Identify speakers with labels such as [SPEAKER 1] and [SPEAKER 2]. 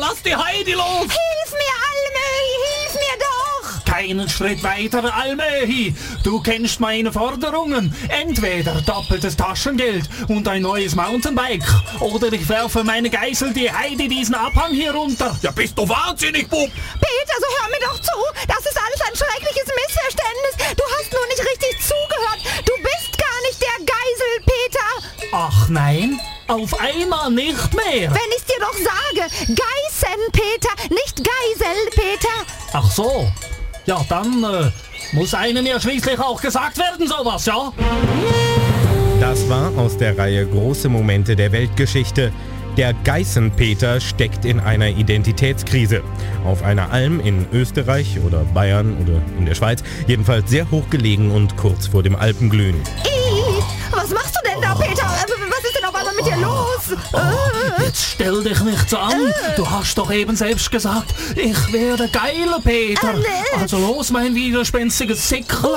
[SPEAKER 1] lass die Heidi los!
[SPEAKER 2] Hilf mir, Almöhi, hilf mir doch!
[SPEAKER 1] Keinen Schritt weiter, Almöhi. Du kennst meine Forderungen. Entweder doppeltes Taschengeld und ein neues Mountainbike. Oder ich werfe meine Geißel, die Heidi, diesen Abhang hier runter. Ja, bist du wahnsinnig, Bub?
[SPEAKER 2] Peter, so hör mir doch zu. Das ist alles ein schreckliches Missverständnis. Du hast nur nicht richtig zugehört. Du bist gar nicht der Geisel, Peter.
[SPEAKER 1] Ach nein, auf einmal nicht mehr.
[SPEAKER 2] Wenn ich's dir doch sage. Geißen, Peter, nicht Geisel, Peter.
[SPEAKER 1] Ach so. Ja, dann muss einem ja schließlich auch gesagt werden, sowas, ja?
[SPEAKER 3] Das war aus der Reihe Große Momente der Weltgeschichte. Der Geißenpeter steckt in einer Identitätskrise. Auf einer Alm in Österreich oder Bayern oder in der Schweiz, jedenfalls sehr hoch gelegen und kurz vor dem Alpenglühen.
[SPEAKER 2] Was machst du denn da, Peter? Was ist denn auf einmal mit dir los?
[SPEAKER 1] Jetzt stell dich nicht so an. Du hast doch eben selbst gesagt, ich wäre geiler, Peter. Also los, mein widerspenstiges Sickel.